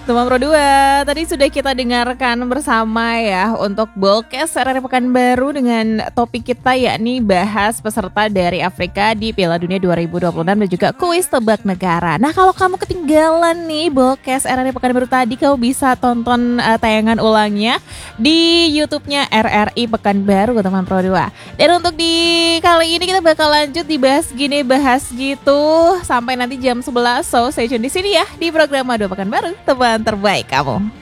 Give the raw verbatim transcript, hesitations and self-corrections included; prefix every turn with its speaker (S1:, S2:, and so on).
S1: Teman Pro dua, tadi sudah kita dengarkan bersama ya untuk Bolkes R R I Pekanbaru dengan topik kita yakni bahas peserta dari Afrika di Piala Dunia dua ribu dua puluh enam dan juga kuis tebak negara. Nah, kalau kamu ketinggalan nih Bolkes R R I Pekanbaru tadi, kamu bisa tonton uh, tayangan ulangnya di YouTube-nya R R I Pekanbaru teman Pro dua. Dan untuk di kali ini kita bakal lanjut dibahas gini bahas gitu sampai nanti jam sebelas. So stay tune di sini ya di program Madu Pekanbaru, teman terbaik kamu.